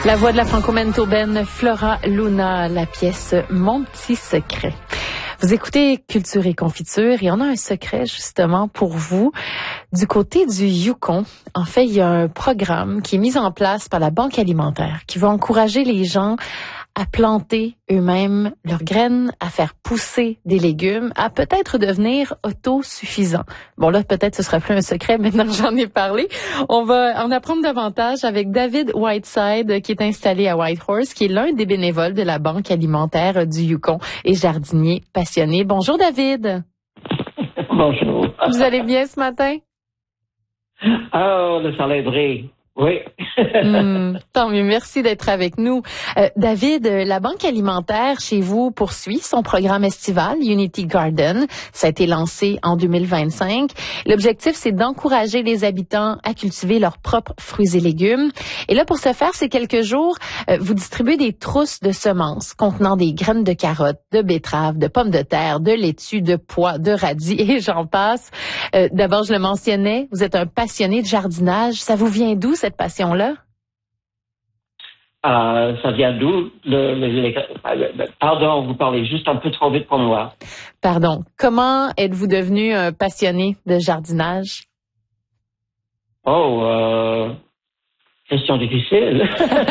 La voix de la franco-manitobaine Flora Luna, la pièce Mon petit secret. Vous écoutez Culture et Confiture et on a un secret justement pour vous. Du côté du Yukon, en fait, il y a un programme qui est mis en place par la Banque alimentaire qui va encourager les gens à planter eux-mêmes leurs graines, à faire pousser des légumes, à peut-être devenir autosuffisants. Bon là, peut-être ce sera plus un secret maintenant que j'en ai parlé. On va en apprendre davantage avec David Whiteside qui est installé à Whitehorse, qui est l'un des bénévoles de la Banque alimentaire du Yukon et jardinier passionné. Bonjour David. Bonjour. Vous allez bien ce matin? Oh, le soleil brille. Oui. Tant mieux. Merci d'être avec nous. David, la Banque alimentaire chez vous poursuit son programme estival Unity Garden. Ça a été lancé en 2025. L'objectif, c'est d'encourager les habitants à cultiver leurs propres fruits et légumes. Et là, pour ce faire, ces quelques jours, vous distribuez des trousses de semences contenant des graines de carottes, de betteraves, de pommes de terre, de laitue, de pois, de radis et j'en passe. D'abord, je le mentionnais, vous êtes un passionné de jardinage. Ça vous vient d'où cette passion-là? Ça vient d'où? Pardon, vous parlez juste un peu trop vite pour moi. Pardon. Comment êtes-vous devenu un passionné de jardinage? Question difficile.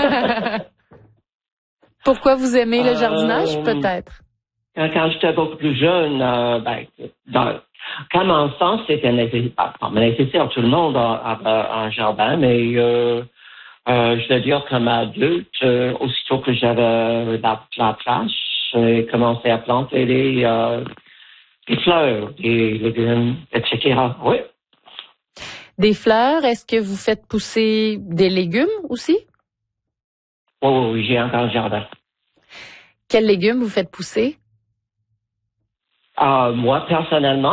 Pourquoi vous aimez le jardinage, peut-être? Quand j'étais beaucoup plus jeune, quand mon enfance, c'était nécessaire. Tout le monde a un jardin, mais je veux dire comme adulte, aussitôt que j'avais la place, j'ai commencé à planter des fleurs, des légumes, etc. Oui. Des fleurs, est-ce que vous faites pousser des légumes aussi? Oui, j'ai un grand jardin. Quels légumes vous faites pousser? Moi, personnellement,